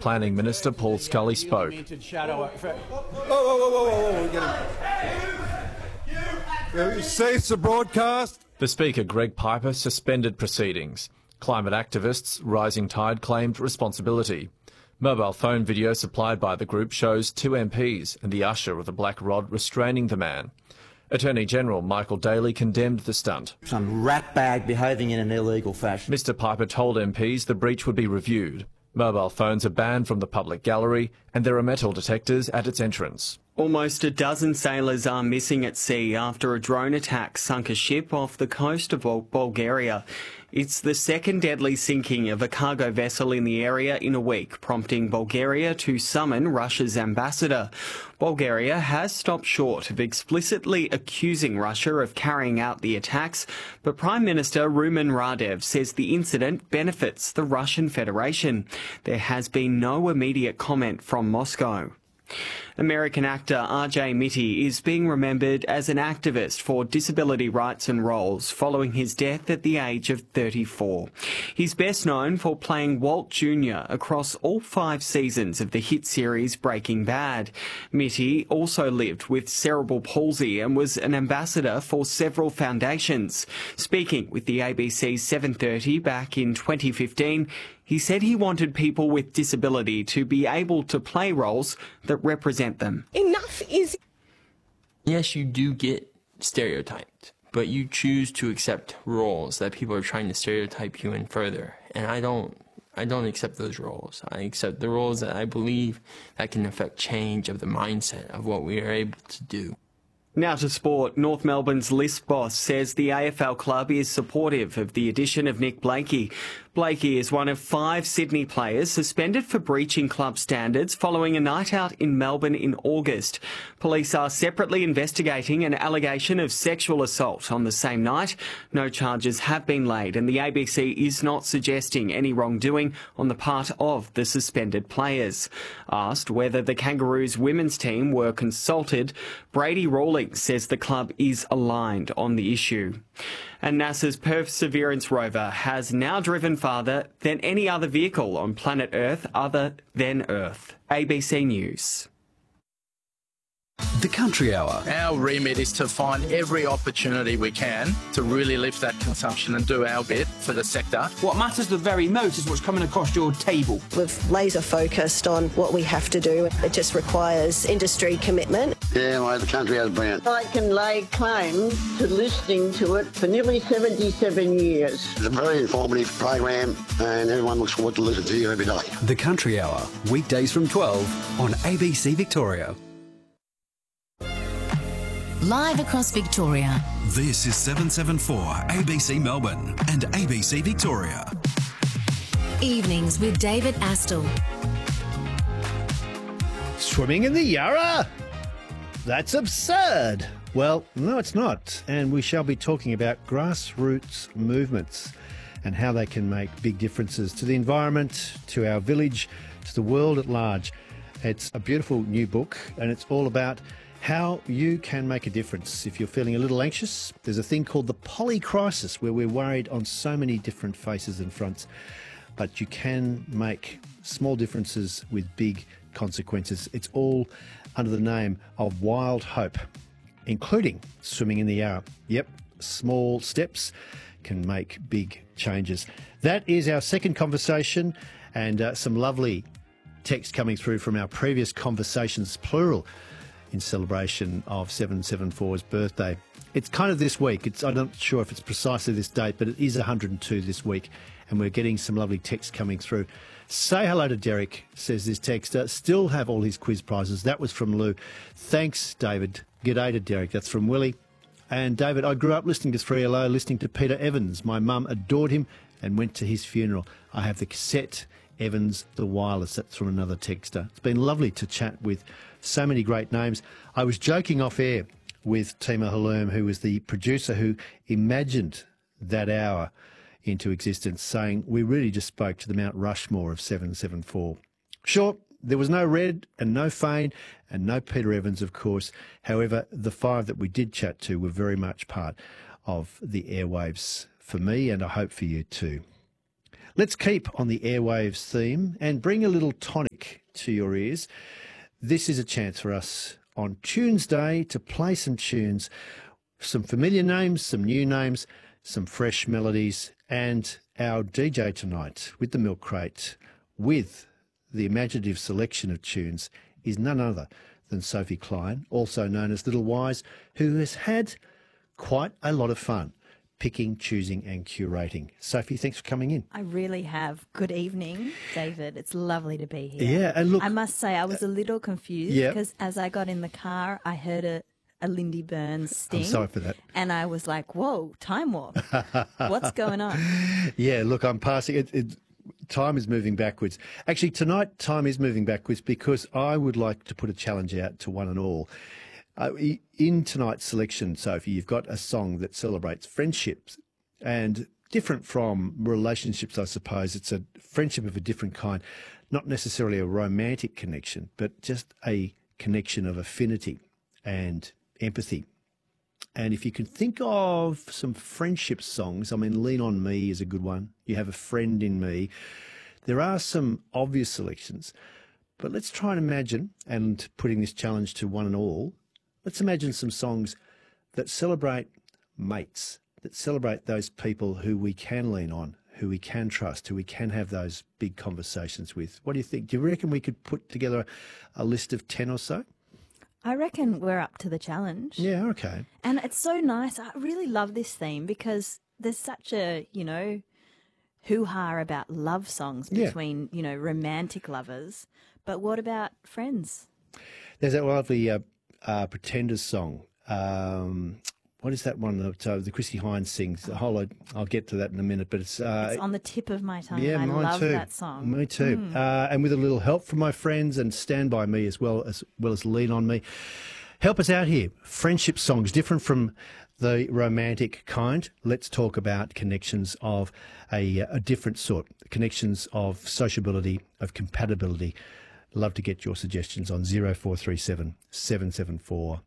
Planning Minister Paul Scully spoke. Cease the broadcast. The Speaker, Greg Piper, suspended proceedings. Climate activists Rising Tide claimed responsibility. Mobile phone video supplied by the group shows two MPs and the usher with a black rod restraining the man. Attorney General Michael Daly condemned the stunt. Some ratbag behaving in an illegal fashion. Mr Piper told MPs the breach would be reviewed. Mobile phones are banned from the public gallery and there are metal detectors at its entrance. Almost a dozen sailors are missing at sea after a drone attack sunk a ship off the coast of Bulgaria. It's the second deadly sinking of a cargo vessel in the area in a week, prompting Bulgaria to summon Russia's ambassador. Bulgaria has stopped short of explicitly accusing Russia of carrying out the attacks, but Prime Minister Rumen Radev says the incident benefits the Russian Federation. There has been no immediate comment from Moscow. American actor R.J. Mitte is being remembered as an activist for disability rights and roles following his death at the age of 34. He's best known for playing Walt Jr. across all 5 seasons of the hit series Breaking Bad. Mitte also lived with cerebral palsy and was an ambassador for several foundations. Speaking with the ABC 7:30 back in 2015, he said he wanted people with disability to be able to play roles that represent them. Enough is... Yes, you do get stereotyped, but you choose to accept roles that people are trying to stereotype you in further. And I don't accept those roles. I accept the roles that I believe that can affect change of the mindset of what we are able to do. Now to sport. North Melbourne's list boss says the AFL club is supportive of the addition of Nick Blakey. Blakey is one of 5 Sydney players suspended for breaching club standards following a night out in Melbourne in August. Police are separately investigating an allegation of sexual assault on the same night. No charges have been laid and the ABC is not suggesting any wrongdoing on the part of the suspended players. Asked whether the Kangaroos women's team were consulted, Brady Rawlings says the club is aligned on the issue. And NASA's Perseverance rover has now driven farther than any other vehicle on planet Earth other than Earth. ABC News. The Country Hour. Our remit is to find every opportunity we can to really lift that consumption and do our bit for the sector. What matters the very most is what's coming across your table. We've laser focused on what we have to do. It just requires industry commitment. Yeah, well, the Country Hour's brilliant. I can lay claim to listening to it for nearly 77 years. It's a very informative program and everyone looks forward to listening to you every day. The Country Hour, weekdays from 12 on ABC Victoria. Live across Victoria. This is 774 ABC Melbourne and ABC Victoria. Evenings with David Astle. Swimming in the Yarra? That's absurd. Well, no, it's not. And we shall be talking about grassroots movements and how they can make big differences to the environment, to our village, to the world at large. It's a beautiful new book and it's all about how you can make a difference. If you're feeling a little anxious, there's a thing called the polycrisis where we're worried on so many different faces and fronts, but you can make small differences with big consequences. It's all under the name of Wild Hope, including swimming in the Yarra. Yep, small steps can make big changes. That is our second conversation and some lovely text coming through from our previous conversations, plural, in celebration of 774's birthday. It's kind of this week. I'm not sure if it's precisely this date, but it is 102 this week, and we're getting some lovely text coming through. Say hello to Derek, says this texter. Still have all his quiz prizes. That was from Lou. Thanks, David. G'day to Derek. That's from Willie. And David, I grew up listening to 3LO, listening to Peter Evans. My mum adored him and went to his funeral. I have the cassette, Evans, the Wireless. That's from another texter. It's been lovely to chat with so many great names. I was joking off air with Tima Halloum, who was the producer who imagined that hour into existence, saying we really just spoke to the Mount Rushmore of 774. Sure, there was no Red and no Fane and no Peter Evans, of course. However, the 5 that we did chat to were very much part of the airwaves for me, and I hope for you too. Let's keep on the airwaves theme and bring a little tonic to your ears. This is a chance for us on Tunes Day to play some tunes, some familiar names, some new names, some fresh melodies, and our DJ tonight with the Milk Crate, with the imaginative selection of tunes, is none other than Sophie Klein, also known as Little Wise, who has had quite a lot of fun picking, choosing and curating. Sophie, thanks for coming in. I really have. Good evening, David. It's lovely to be here. Yeah, and look, I must say I was a little confused because as I got in the car, I heard a Lindy Burns sting. I'm sorry for that. And I was like, whoa, Time Warp. What's going on? Yeah, look, I'm passing it. Time is moving backwards. Actually, tonight, time is moving backwards because I would like to put a challenge out to one and all. In tonight's selection, Sophie, you've got a song that celebrates friendships, and different from relationships, I suppose. It's a friendship of a different kind, not necessarily a romantic connection, but just a connection of affinity and empathy. And if you can think of some friendship songs, I mean, Lean On Me is a good one. You Have a Friend in Me. There are some obvious selections, but let's try and imagine, and putting this challenge to one and all, let's imagine some songs that celebrate mates, that celebrate those people who we can lean on, who we can trust, who we can have those big conversations with. What do you think? Do you reckon we could put together a list of 10 or so? I reckon we're up to the challenge. Yeah, okay. And it's so nice. I really love this theme because there's such a, hoo-ha about love songs between, romantic lovers. But what about friends? There's that lovely Pretenders song. What is that one that the Chrissie Hynde sings? I'll get to that in a minute, but it's on the tip of my tongue. Yeah, I mine love too. that song. Me too. And with a little help from my friends and Stand By Me as well as Lean On Me. Help us out here. Friendship songs, different from the romantic kind. Let's talk about connections of a different sort. Connections of sociability, of compatibility. Love to get your suggestions on 0437 774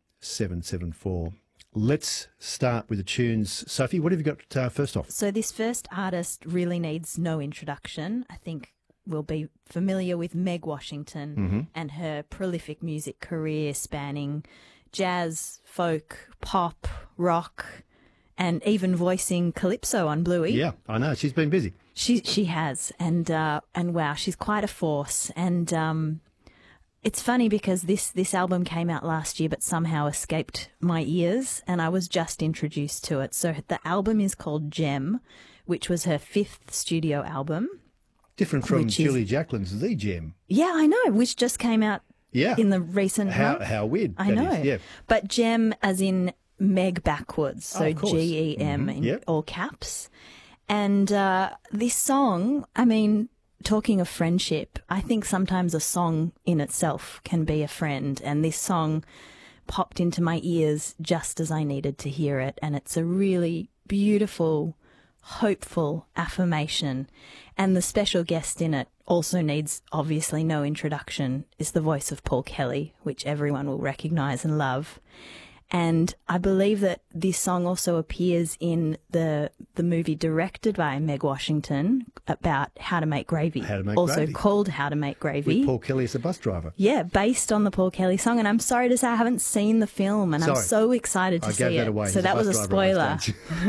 774. Let's start with the tunes. Sophie, what have you got first off? So this first artist really needs no introduction. I think we'll be familiar with Meg Washington and her prolific music career spanning jazz, folk, pop, rock, and even voicing Calypso on Bluey. Yeah, I know. She's been busy. She has, and wow, she's quite a force. And it's funny because this album came out last year, but somehow escaped my ears, and I was just introduced to it. So the album is called Gem, which was her 5th studio album. Different from Julie Jacqueline's The Gem. Yeah, I know, which just came out in the recent month. How weird I know. Is, yeah. But Gem as in Meg backwards, so GEM in all caps. And this song, I mean, talking of friendship, I think sometimes a song in itself can be a friend, and this song popped into my ears just as I needed to hear it, and it's a really beautiful, hopeful affirmation. And the special guest in it also needs obviously no introduction, is the voice of Paul Kelly, which everyone will recognise and love. And I believe that this song also appears in the movie directed by Meg Washington about How to Make Gravy. Also called How to Make Gravy. With Paul Kelly as a bus driver. Yeah, based on the Paul Kelly song. And I'm sorry to say I haven't seen the film, and I'm so excited to see it. I gave that away. So that was a spoiler.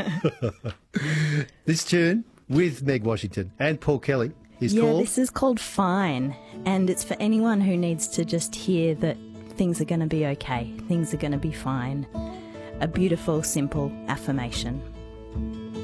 This tune with Meg Washington and Paul Kelly is called? Yeah, this is called Fine. And it's for anyone who needs to just hear that things are going to be okay. Things are going to be fine. A beautiful, simple affirmation.